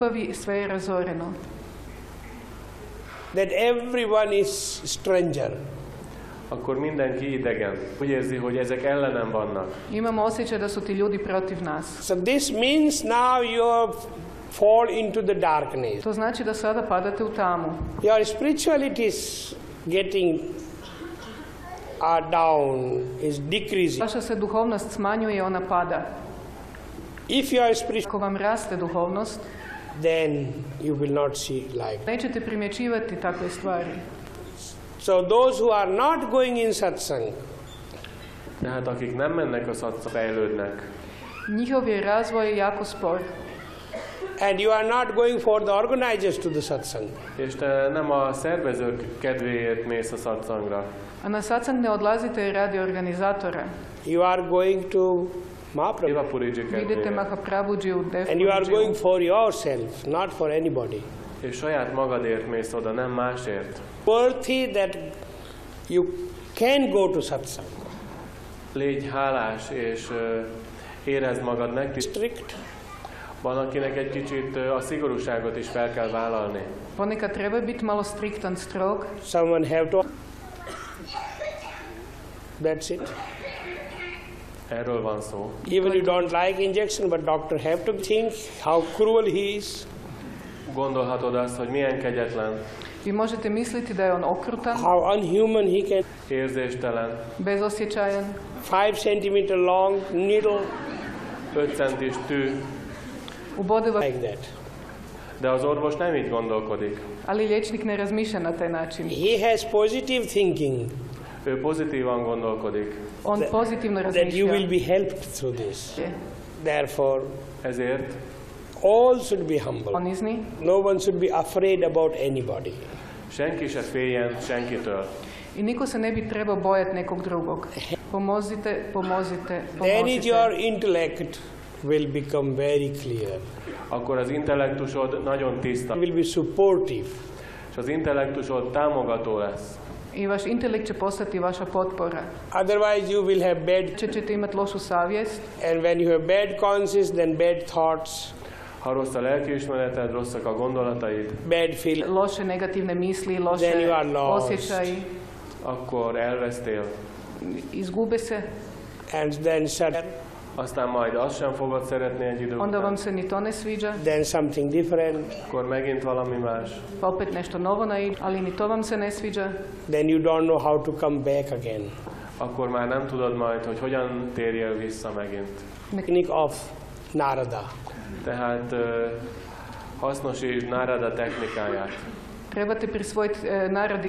Sve je razoreno. That everyone is stranger. Akkor mindenki idegen. Úgy érzi, hogy ezek ellenem vannak. Imamo osjećaj da su ti ljudi protiv nas. So this means now you fall into the darkness. To znači da sada padate u tamu. Your spirituality is getting down, is decreasing. Vaša se duhovnost smanjuje, ona pada. If you are spiritual, Ako vam raste duhovnost, then you will not see life. nećete primjećivati takve stvari. So those who are not going in satsang, Tehát akik nem mennek a szatszang, fejlődnek. Njihov je razvoj jako spor. and you are not going for the organizers to the satsang. És te nem a szervezők kedvéért mész a szatszangra. A na satsang ne odlazite radi organizatora. You are going to Mahaprabhu. Devapuriji Idete kedvéért. Mahaprabhuji u And you are going Devapuriji. for yourself, not for anybody. És saját magadért mész oda, nem másért. Worthy that you can go to satsang. Légy hálás, és érezd magad meg. Strict. Van, akinek egy kicsit a szigorúságot is fel kell vállalni. Ponekad treba biti malo striktan, strog. Someone have to. That's it. Erről van szó. Even you don't like injection, but doctor have to think how cruel he is. Gondolhatod azt, hogy milyen kegyetlen, Vi možete misliti da je on okrutan, How unhuman he can. érzéstelen, bezosjećajan, 5 centimeter long needle 5 centis tű, ubode vas, like that. de az orvos nem így gondolkodik. ali liječnik ne razmišlja na taj način. He has positive thinking Ő pozitívan gondolkodik. On pozitivno that you will razmišlja. be helped through this. Therefore, Ezért all should be humble. Ponizni. No one should be afraid about anybody. senki se féljen senkitől. I niko se ne bi trebao bojati nekog drugog. Pomozite, pomozite, Then is your pomozite. intellect will become very clear. Akkor az intellektusod nagyon tiszta, Will be supportive. és az intellektusod támogató lesz. I vaš intelekt će postati vaša potpora. Otherwise you will have bad, Ćete imati lošu savjest, and when you have bad conscience, then bad thoughts, Ha rossz a lelkiismereted, rosszak a gondolataid, bad feelings. loše negativne misli, Then loše you are lost. osjećaji, akkor elvesztél. izgube se, And then sudden, Aztán majd azt sem fogod szeretni egy idő onda vam után. se ni to ne sviđa, then something different. Akkor megint valami más. pa opet nešto novo naiđe, ali ni to vam se ne sviđa. Then you don't know how to come back again. Akkor már nem tudod majd, hogy hogyan térjél vissza megint. Technique of Narada. Tehát hasznosítsd Narada technikáját. Trebate prisvojiti naradi